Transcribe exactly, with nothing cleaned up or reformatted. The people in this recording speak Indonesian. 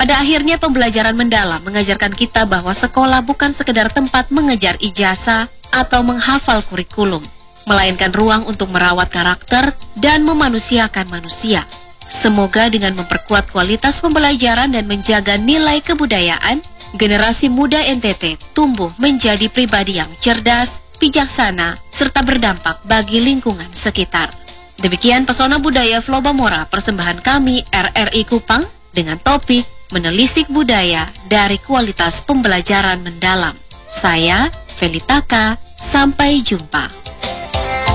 Pada akhirnya pembelajaran mendalam mengajarkan kita bahwa sekolah bukan sekedar tempat mengejar ijazah atau menghafal kurikulum, melainkan ruang untuk merawat karakter dan memanusiakan manusia. Semoga dengan memperkuat kualitas pembelajaran dan menjaga nilai kebudayaan, generasi muda N T T tumbuh menjadi pribadi yang cerdas, bijaksana, serta berdampak bagi lingkungan sekitar. Demikian Pesona Budaya Flobamora persembahan kami R R I Kupang dengan topik Menelisik Budaya dari Kualitas Pembelajaran Mendalam. Saya, Felitaka, sampai jumpa.